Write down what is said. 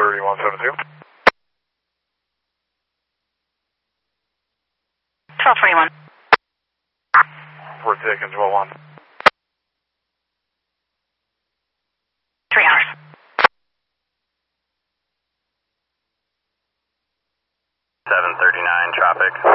3172. 1241. We're taking 12-1. 3 hours. 739 traffic.